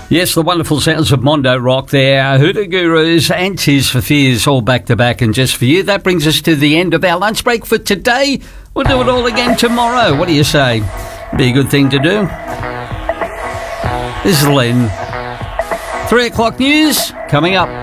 Yes, the wonderful sounds of Mondo Rock there. Hoodoo Gurus and Tears for Fears all back to back and just for you. That brings us to the end of our lunch break for today. We'll do it all again tomorrow. What do you say? Be a good thing to do. This is Len. 3 o'clock news coming up.